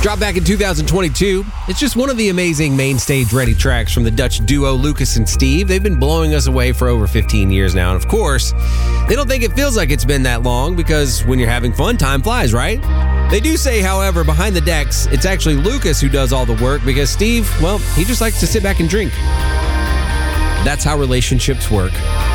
Dropped back in 2022, it's just one of the amazing main stage ready tracks from the Dutch duo Lucas and Steve. They've been blowing us away for over 15 years now, and of course, they don't think it feels like it's been that long because when you're having fun, time flies, right? They do say, however, behind the decks, it's actually Lucas who does all the work because Steve, well, he just likes to sit back and drink. That's how relationships work.